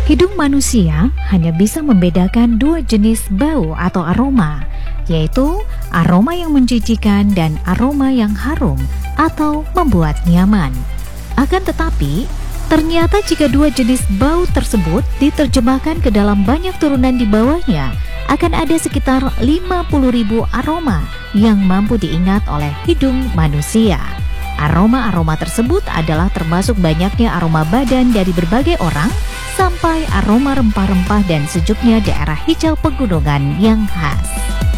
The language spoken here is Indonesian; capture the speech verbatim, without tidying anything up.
Hidung manusia hanya bisa membedakan dua jenis bau atau aroma, yaitu aroma yang menjijikan dan aroma yang harum atau membuat nyaman. Akan tetapi, ternyata jika dua jenis bau tersebut diterjemahkan ke dalam banyak turunan di bawahnya, akan ada sekitar lima puluh ribu aroma yang mampu diingat oleh hidung manusia. Aroma-aroma tersebut adalah termasuk banyaknya aroma badan dari berbagai orang, sampai aroma rempah-rempah dan sejuknya daerah hijau pegunungan yang khas.